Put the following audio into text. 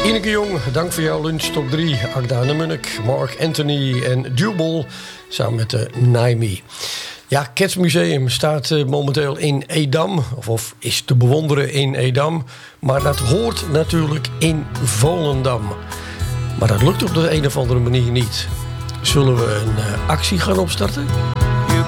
Ineke Jong, dank voor jouw lunch top 3. Agda Munnik, Mark Anthony en Jubal samen met de Naimi. Ja, Cats Museum staat momenteel in Edam, of is te bewonderen in Edam. Maar dat hoort natuurlijk in Volendam. Maar dat lukt op de een of andere manier niet. Zullen we een actie gaan opstarten?